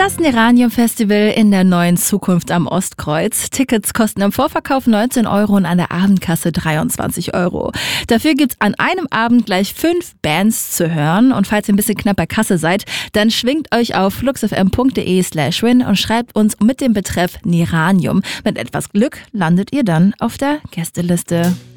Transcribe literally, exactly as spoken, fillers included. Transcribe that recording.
Das Neranium Festival in der neuen Zukunft am Ostkreuz. Tickets kosten im Vorverkauf neunzehn Euro und an der Abendkasse dreiundzwanzig Euro. Dafür gibt's an einem Abend gleich fünf Bands zu hören. Und falls ihr ein bisschen knapp bei Kasse seid, dann schwingt euch auf fluxfm.de slash win und schreibt uns mit dem Betreff Neranium. Mit etwas Glück landet ihr dann auf der Gästeliste.